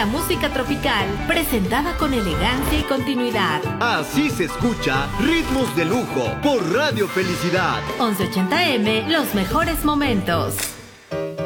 la música tropical, presentada con elegancia y continuidad. Así se escucha Ritmos de Lujo por Radio Felicidad. 1180M, los mejores momentos.